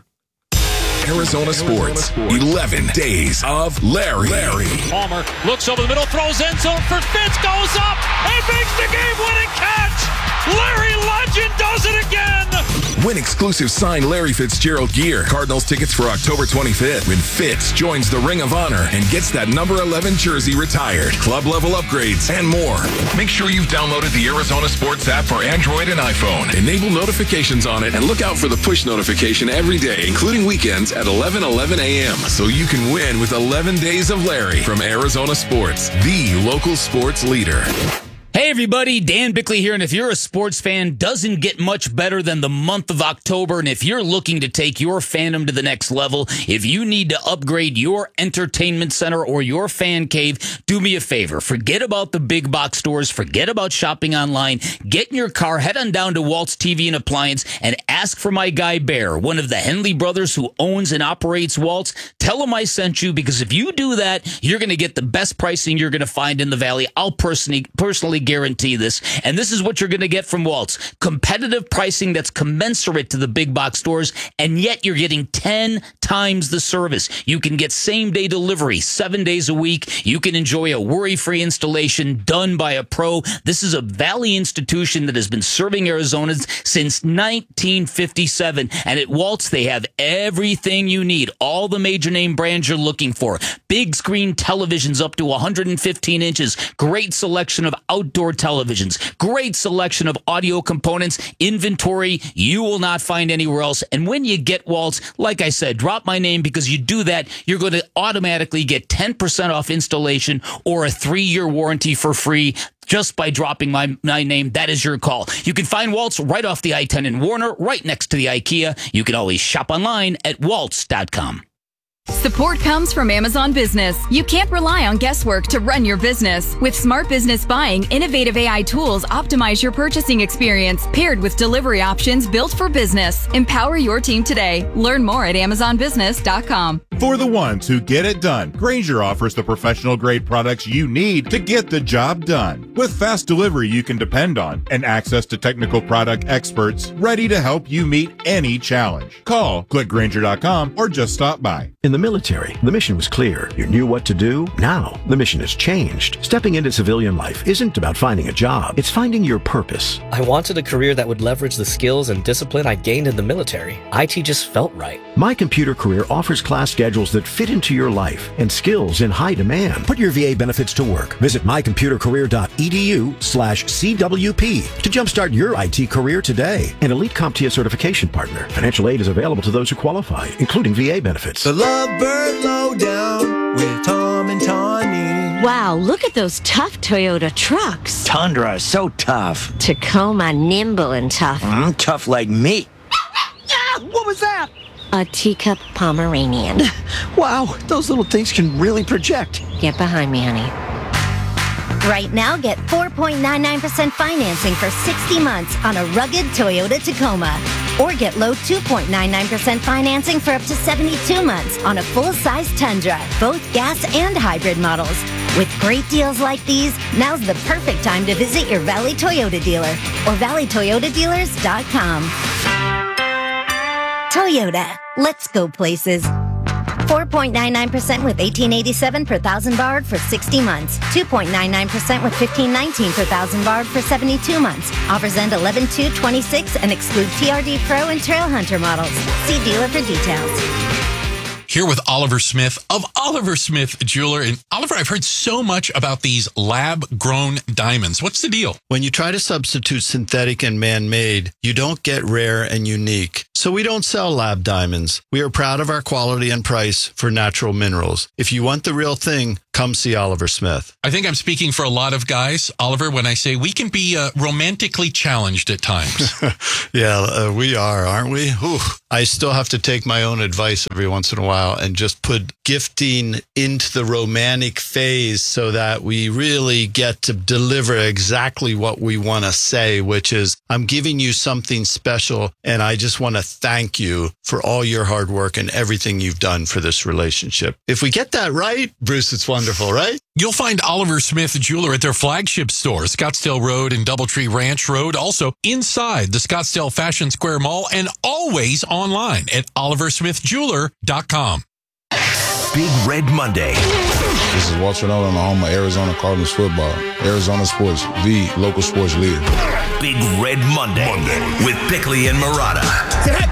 Arizona Sports, eleven days of Larry. Larry. Palmer looks over the middle, throws end zone for Fitz, goes up, and makes the game-winning catch. Larry Legend does it again. Win exclusive signed Larry Fitzgerald gear. Cardinals tickets for October twenty-fifth when Fitz joins the Ring of Honor and gets that number eleven jersey retired. Club level upgrades and more. Make sure you've downloaded the Arizona Sports app for Android and iPhone. Enable notifications on it and look out for the push notification every day, including weekends at eleven eleven a.m. so you can win with eleven days of Larry from Arizona Sports, the local sports leader. Hey everybody, Dan Bickley here, and if you're a sports fan, doesn't get much better than the month of October, and if you're looking to take your fandom to the next level, if you need to upgrade your entertainment center or your fan cave, do me a favor. Forget about the big box stores, forget about shopping online, get in your car, head on down to Walt's T V and Appliance, and ask for my guy Bear, one of the Henley brothers who owns and operates Walt's. Tell him I sent you, because if you do that, you're going to get the best pricing you're going to find in the Valley. I'll personally, personally guarantee this. And this is what you're going to get from Walt's. Competitive pricing that's commensurate to the big box stores, and yet you're getting ten times the service. You can get same-day delivery seven days a week. You can enjoy a worry-free installation done by a pro. This is a Valley institution that has been serving Arizonans since nineteen fifty-seven. And at Walt's, they have everything you need. All the major name brands you're looking for. Big screen televisions up to one hundred fifteen inches. Great selection of outdoor televisions. Great selection of audio components. Inventory you will not find anywhere else. And when you get Walt's, like I said, drop my name, because you do that, you're going to automatically get ten percent off installation or a three-year warranty for free. Just by dropping my, my name. That is your call. You can find Walt's right off the I ten in Warner, right next to the IKEA. You can always shop online at waltz dot com. Support comes from Amazon Business. You can't rely on guesswork to run your business. With Smart Business Buying, innovative A I tools optimize your purchasing experience, paired with delivery options built for business. Empower your team today. Learn more at amazon business dot com. For the ones who get it done, Grainger offers the professional-grade products you need to get the job done. With fast delivery you can depend on and access to technical product experts ready to help you meet any challenge. Call, click Grainger dot com, or just stop by. In the military, the mission was clear. You knew what to do. Now, the mission has changed. Stepping into civilian life isn't about finding a job. It's finding your purpose. I wanted a career that would leverage the skills and discipline I gained in the military. I T just felt right. My Computer Career offers class schedules that fit into your life and skills in high demand. Put your V A benefits to work. Visit my computer career dot e d u slash C W P to jumpstart your I T career today. An Elite CompTIA certification partner. Financial aid is available to those who qualify, including V A benefits. The Lovebird Lowdown with Tom and Tawny. Wow, look at those tough Toyota trucks. Tundra is so tough. Tacoma, nimble and tough. Mm, tough like me. Ah, what was that? A teacup Pomeranian. Wow, those little things can really project. Get behind me, honey. Right now, get four point nine nine percent financing for sixty months on a rugged Toyota Tacoma. Or get low two point nine nine percent financing for up to seventy-two months on a full-size Tundra, both gas and hybrid models. With great deals like these, now's the perfect time to visit your Valley Toyota dealer or valley toyota dealers dot com. Toyota, let's go places. four point nine nine percent with eighteen eighty-seven per thousand borrowed for sixty months. two point nine nine percent with fifteen nineteen per thousand borrowed for seventy-two months. Offers end eleven two twenty-six and exclude T R D Pro and Trail Hunter models. See dealer for details. Here with Oliver Smith of Oliver Smith Jeweler. And Oliver, I've heard so much about these lab-grown diamonds. What's the deal? When you try to substitute synthetic and man-made, you don't get rare and unique. So we don't sell lab diamonds. We are proud of our quality and price for natural minerals. If you want the real thing, come see Oliver Smith. I think I'm speaking for a lot of guys, Oliver, when I say we can be uh, romantically challenged at times. yeah, uh, we are, aren't we? Whew. I still have to take my own advice every once in a while and just put gifting into the romantic phase so that we really get to deliver exactly what we want to say, which is, I'm giving you something special, and I just want to thank you for all your hard work and everything you've done for this relationship. If we get that right, Bruce, it's wonderful, right? You'll find Oliver Smith Jeweler at their flagship store, Scottsdale Road and Doubletree Ranch Road, also inside the Scottsdale Fashion Square Mall, and always online at oliver smith jeweler dot com. Big Red Monday. This is Walter Nolan, the home of Arizona Cardinals football. Arizona Sports, the local sports leader. Big Red Monday, Monday. With Bickley and Marotta.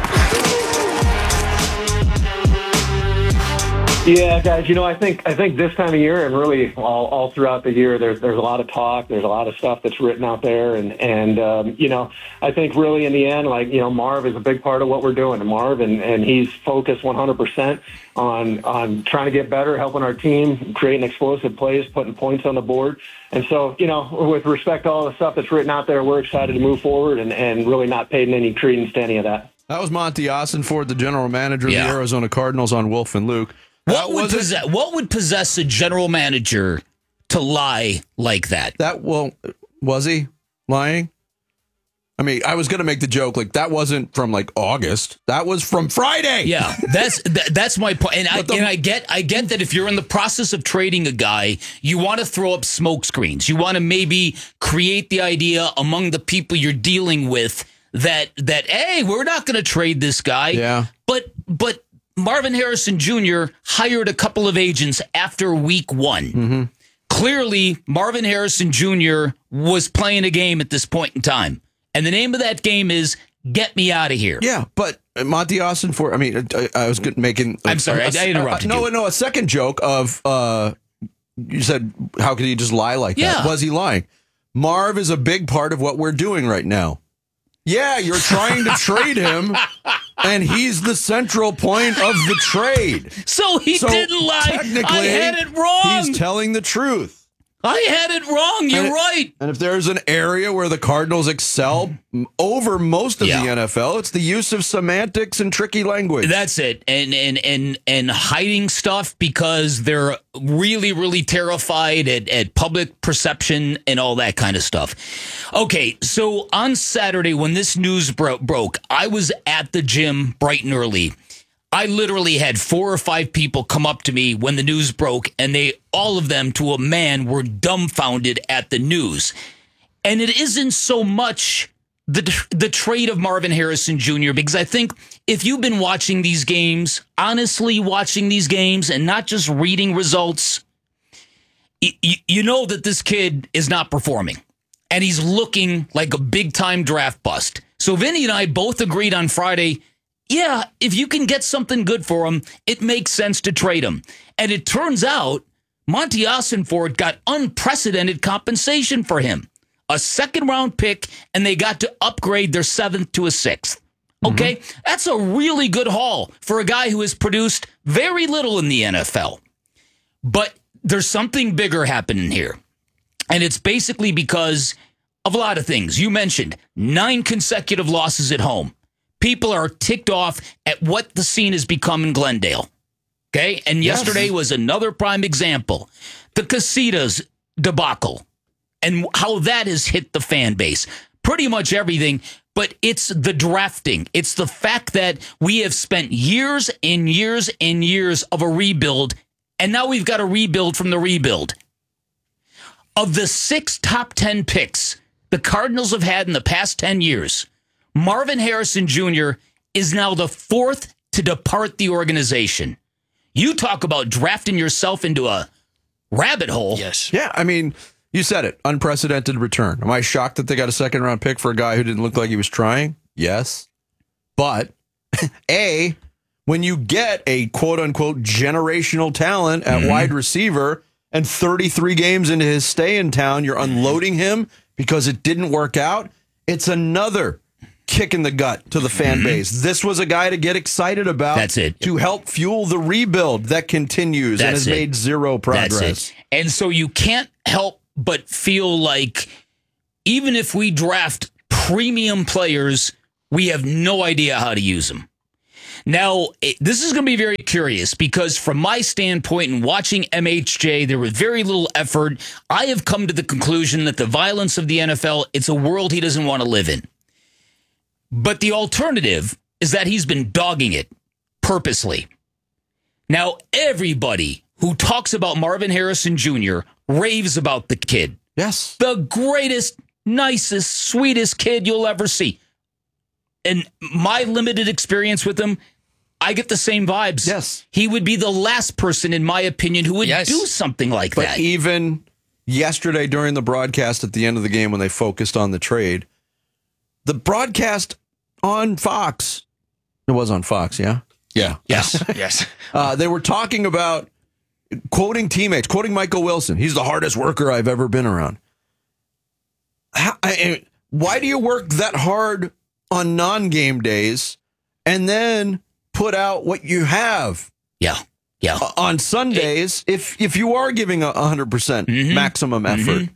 Yeah, guys, you know, I think I think this time of year and really all, all throughout the year, there's there's a lot of talk, there's a lot of stuff that's written out there, and and um, you know, I think really in the end, like you know, Marv is a big part of what we're doing, and Marv, and, and he's focused one hundred percent on on trying to get better, helping our team, creating explosive plays, putting points on the board, and so you know, with respect to all the stuff that's written out there, we're excited to move forward and and really not paying any credence to any of that. That was Monty Ossenfort, the general manager Yeah. of the Arizona Cardinals, on Wolf and Luke. What would possess, what would possess a general manager to lie like that? That well, was he lying? I mean, I was going to make the joke like that wasn't from like August. That was from Friday. Yeah, that's that, that's my point. And I But the- and I get I get that if you're in the process of trading a guy, you want to throw up smoke screens. You want to maybe create the idea among the people you're dealing with that that hey, we're not going to trade this guy. Yeah. But but Marvin Harrison Junior hired a couple of agents after week one. Mm-hmm. Clearly, Marvin Harrison Junior was playing a game at this point in time. And the name of that game is Get Me Out of Here. Yeah, but Monty Ossenfort, I mean, I, I was good making... I'm sorry, I- I interrupted No, you. no, a second joke of, uh, you said, how could he just lie like that? Yeah. Was he lying? Marv is a big part of what we're doing right now. Yeah, you're trying to trade him, and he's the central point of the trade. So he didn't lie. Technically, I had it wrong. He's telling the truth. I had it wrong. You're And- right. And if there's an area where the Cardinals excel m- over most of Yeah. the N F L, it's the use of semantics and tricky language. That's it. And and and and hiding stuff because they're really, really terrified at, at public perception and all that kind of stuff. Okay, so on Saturday when this news bro- broke, I was at the gym bright and early. I literally had four or five people come up to me when the news broke, and they, all of them to a man, were dumbfounded at the news. And it isn't so much the the trade of Marvin Harrison Junior, because I think if you've been watching these games, honestly watching these games and not just reading results, y- y- you know that this kid is not performing. And he's looking like a big-time draft bust. So Vinny and I both agreed on Friday, yeah, if you can get something good for him, it makes sense to trade him. And it turns out Monty Ossenfort got unprecedented compensation for him. A second-round pick, and they got to upgrade their seventh to a sixth. Okay? Mm-hmm. That's a really good haul for a guy who has produced very little in the N F L. But there's something bigger happening here. And it's basically because of a lot of things. You mentioned nine consecutive losses at home. people are ticked off at what the scene has become in Glendale. Okay? And Yes. yesterday was another prime example. The Casitas debacle and how that has hit the fan base. Pretty much everything, but it's the drafting. It's the fact that we have spent years and years and years of a rebuild, and now we've got to rebuild from the rebuild. Of the six top ten picks the Cardinals have had in the past ten years, Marvin Harrison Junior is now the fourth to depart the organization. You talk about drafting yourself into a rabbit hole. Yes. Yeah, I mean, you said it. Unprecedented return. Am I shocked that they got a second round pick for a guy who didn't look like he was trying? Yes. But, A, when you get a quote unquote generational talent at Mm-hmm. wide receiver and thirty-three games into his stay in town, you're unloading him because it didn't work out. It's another kick in the gut to the fan base. This was a guy to get excited about. That's it. To help fuel the rebuild that continues and That's has it. made zero progress. That's it. And so you can't help but feel like even if we draft premium players, we have no idea how to use them. Now, it, this is going to be very curious because from my standpoint in watching M H J, there was very little effort. I have come to the conclusion that the violence of the N F L, it's a world he doesn't want to live in. But the alternative is that he's been dogging it purposely. Now, everybody who talks about Marvin Harrison Junior raves about the kid. Yes. The greatest, nicest, sweetest kid you'll ever see. And my limited experience with him, I get the same vibes. Yes. He would be the last person, in my opinion, who would Yes. do something like But that. even yesterday during the broadcast at the end of the game when they focused on the trade, the broadcast on Fox, it was on Fox, yeah? Yeah. Yes. Yes. Uh, they were talking about quoting teammates, quoting Michael Wilson. He's the hardest worker I've ever been around. How, I, why do you work that hard on non-game days and then put out what you have? Yeah. Yeah. On Sundays, if if you are giving a one hundred percent Mhm. maximum effort. Mhm.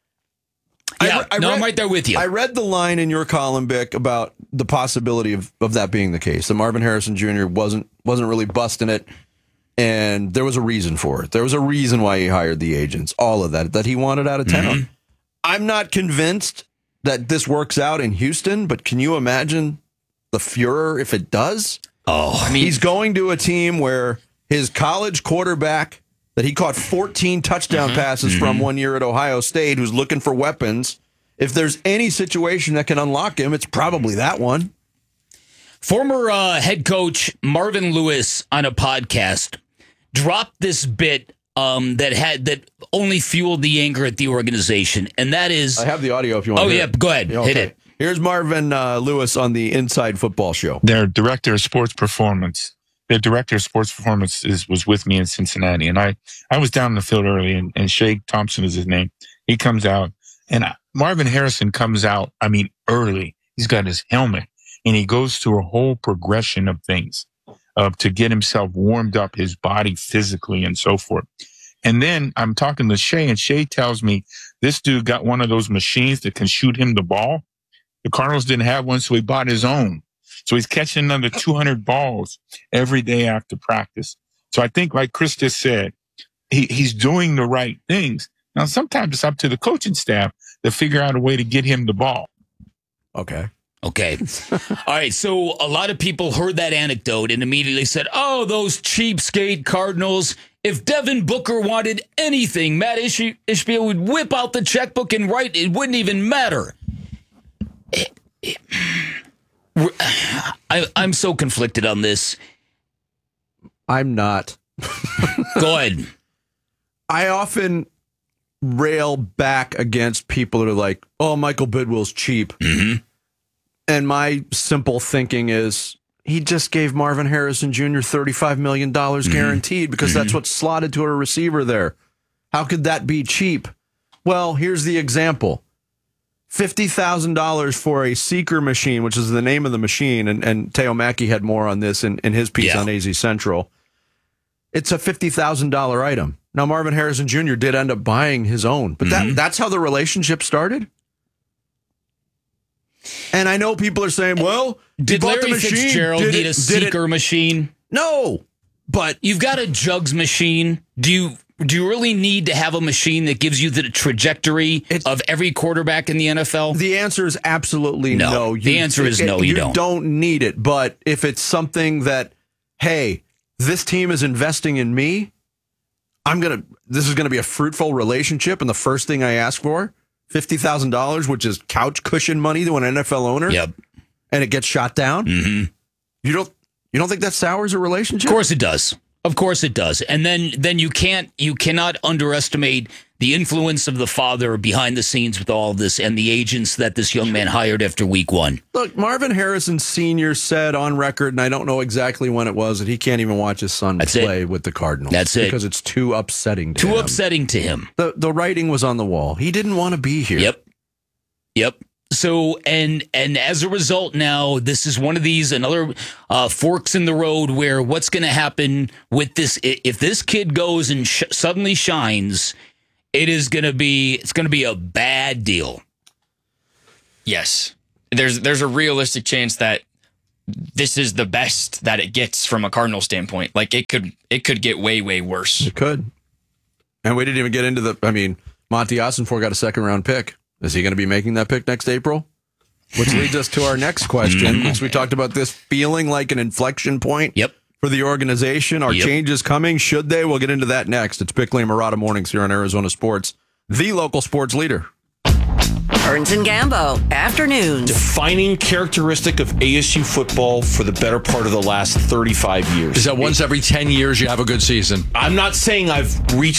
Yeah, re- no, read, I'm right there with you. I read the line in your column, Bick, about the possibility of, of that being the case. That Marvin Harrison Junior wasn't wasn't really busting it, and there was a reason for it. There was a reason why he hired the agents. All of that that he wanted out of town. Mm-hmm. I'm not convinced that this works out in Houston, but can you imagine the furor if it does? Oh, I mean, he's going to a team where his college quarterback that he caught fourteen touchdown Mm-hmm. passes from one year at Ohio State, who's looking for weapons. If there's any situation that can unlock him, it's probably that one. Former uh, head coach Marvin Lewis on a podcast dropped this bit um, that had that only fueled the anger at the organization, and that is I have the audio if you want Oh to hear yeah, it. go ahead, Okay. hit it. Here's Marvin uh, Lewis on the Inside Football Show. Their director of sports performance, their director of sports performance is, was with me in Cincinnati. And I, I was down in the field early, and, and Shay Thompson is his name. He comes out, and I, Marvin Harrison comes out, I mean, early. He's got his helmet, and he goes through a whole progression of things uh, to get himself warmed up, his body physically and so forth. And then I'm talking to Shay, and Shay tells me this dude got one of those machines that can shoot him the ball. The Cardinals didn't have one, so he bought his own. So he's catching another two hundred balls every day after practice. So I think, like Chris just said, he, he's doing the right things. Now, sometimes it's up to the coaching staff to figure out a way to get him the ball. Okay. Okay. All right. So a lot of people heard that anecdote and immediately said, oh, those cheapskate Cardinals. If Devin Booker wanted anything, Matt Ish- Ishbia would whip out the checkbook and write. It wouldn't even matter. It, it, I, I'm so conflicted on this. I'm not. Go ahead. I often rail back against people that are like, oh, Michael Bidwill's cheap. Mm-hmm. And my simple thinking is he just gave Marvin Harrison Junior thirty-five million dollars Mm-hmm. guaranteed because Mm-hmm. that's what's slotted to a receiver there. How could that be cheap? Well, here's the example. fifty thousand dollars for a Seeker machine, which is the name of the machine, and, and Teo Mackey had more on this in, in his piece Yeah. on A Z Central. It's a fifty thousand dollars item. Now, Marvin Harrison Junior did end up buying his own, but Mm-hmm. that that's how the relationship started? And I know people are saying, well, did bought the Larry machine. Fitzgerald did need it, a seeker it? machine? No, but you've got a jugs machine. Do you do you really need to have a machine that gives you the trajectory it's, of every quarterback in the N F L? The answer is absolutely no. no. You, the answer is it, no, you, you don't. You don't need it. But if it's something that, hey, this team is investing in me, I'm going to, this is going to be a fruitful relationship. And the first thing I ask for, fifty thousand dollars, which is couch cushion money to an N F L owner. Yep. And it gets shot down. Mm-hmm. You don't, you don't think that sours a relationship? Of course it does. Of course it does. And then, then you can't, you cannot underestimate the influence of the father behind the scenes with all of this and the agents that this young man hired after week one. Look, Marvin Harrison Senior said on record, and I don't know exactly when it was, that he can't even watch his son That's play it. with the Cardinals. That's it. Because it's too upsetting to too him. Too upsetting to him. The, the writing was on the wall. He didn't want to be here. Yep. Yep. So, and and as a result now, this is one of these, another uh, forks in the road where what's going to happen with this, if this kid goes and sh- suddenly shines, it is going to be, it's going to be a bad deal. Yes. There's there's a realistic chance that this is the best that it gets from a Cardinal standpoint. Like it could it could get way, way worse. It could. And we didn't even get into the, I mean, Monty Ossenfort got a second round pick. Is he going to be making that pick next April? Which leads us to our next question, because we talked about this feeling like an inflection point yep. for the organization. Are yep. changes coming? Should they? We'll get into that next. It's Bickley and Murata Mornings here on Arizona Sports, the local sports leader. Burns and Gambo, afternoons. Defining characteristic of A S U football for the better part of the last thirty-five years. Is that once every ten years you have a good season? I'm not saying I've reached